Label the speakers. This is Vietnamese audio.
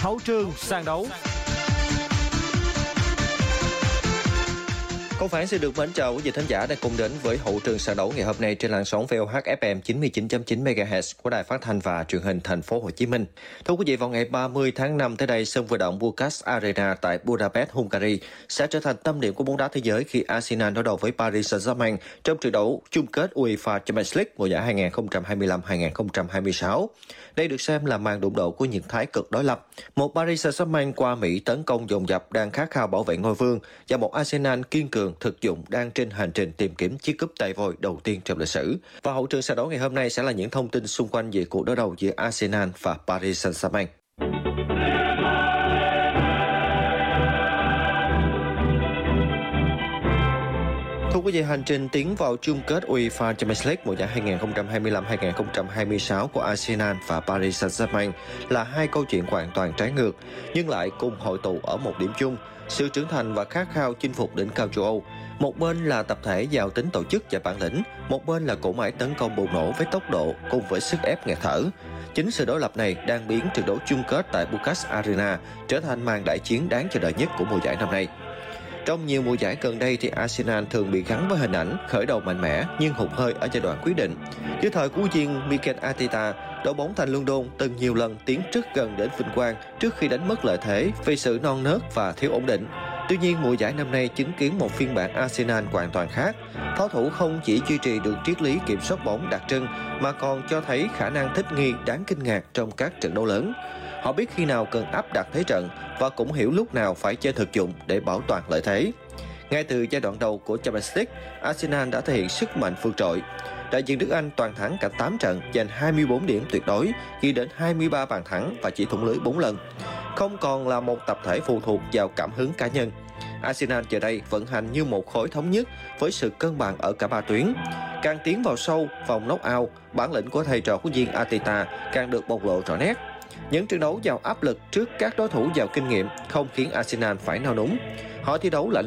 Speaker 1: Hậu trường sàn đấu.
Speaker 2: Không phải sẽ được mến chào quý vị thính giả đang cùng đến với hậu trường sàn đấu ngày hôm nay trên làn sóng VOH FM 99.9 MHz của Đài Phát thanh và Truyền hình Thành phố Hồ Chí Minh. Thưa quý vị, vào ngày 30 tháng 5 tới đây, sân vận động Puskás Arena tại Budapest, Hungary sẽ trở thành tâm điểm của bóng đá thế giới khi Arsenal đối đầu với Paris Saint-Germain trong trận đấu chung kết UEFA Champions League mùa giải 2025-2026. Đây được xem là màn đụng độ của những thái cực đối lập. Một Paris Saint-Germain qua Mỹ tấn công dồn dập đang khát khao bảo vệ ngôi vương và một Arsenal kiên cường thực dụng đang trên hành trình tìm kiếm chiếc cúp tay vôi đầu tiên trong lịch sử. Và hậu trường sàn đấu ngày hôm nay sẽ là những thông tin xung quanh về cuộc đối đầu giữa Arsenal và Paris Saint-Germain. Thưa quý vị, hành trình tiến vào chung kết UEFA Champions League mùa giải 2025-2026 của Arsenal và Paris Saint-Germain là hai câu chuyện hoàn toàn trái ngược, nhưng lại cùng hội tụ ở một điểm chung: sự trưởng thành và khát khao chinh phục đỉnh cao châu Âu. Một bên là tập thể giàu tính tổ chức và bản lĩnh, một bên là cỗ máy tấn công bùng nổ với tốc độ cùng với sức ép nghẹt thở. Chính sự đối lập này đang biến trận đấu chung kết tại Puskás Arena trở thành màn đại chiến đáng chờ đợi nhất của mùa giải năm nay. Trong nhiều mùa giải gần đây thì Arsenal thường bị gắn với hình ảnh khởi đầu mạnh mẽ nhưng hụt hơi ở giai đoạn quyết định. Dưới thời của viên Mikel Arteta, đội bóng thành London từng nhiều lần tiến rất gần đến vinh quang trước khi đánh mất lợi thế vì sự non nớt và thiếu ổn định. Tuy nhiên, mùa giải năm nay chứng kiến một phiên bản Arsenal hoàn toàn khác. Pháo thủ không chỉ duy trì được triết lý kiểm soát bóng đặc trưng mà còn cho thấy khả năng thích nghi đáng kinh ngạc trong các trận đấu lớn. Họ biết khi nào cần áp đặt thế trận và cũng hiểu lúc nào phải chơi thực dụng để bảo toàn lợi thế. Ngay từ giai đoạn đầu của Champions League, Arsenal đã thể hiện sức mạnh vượt trội. Đại diện nước Anh toàn thắng cả 8 trận, giành 24 điểm tuyệt đối, ghi đến 23 bàn thắng và chỉ thủng lưới 4 lần. Không còn là một tập thể phụ thuộc vào cảm hứng cá nhân. Arsenal giờ đây vận hành như một khối thống nhất với sự cân bằng ở cả ba tuyến. Càng tiến vào sâu vòng knock-out, bản lĩnh của thầy trò huấn viên Arteta càng được bộc lộ rõ nét. Những trận đấu giàu áp lực trước các đối thủ giàu kinh nghiệm không khiến Arsenal phải nao núng. Họ thi đấu lạnh